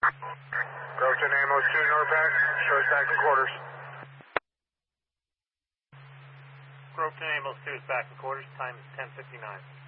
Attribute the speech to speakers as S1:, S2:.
S1: Groveton Amos 2 northbound, show us back in quarters.
S2: Groveton Amos 2 is back in quarters, time is 10:59.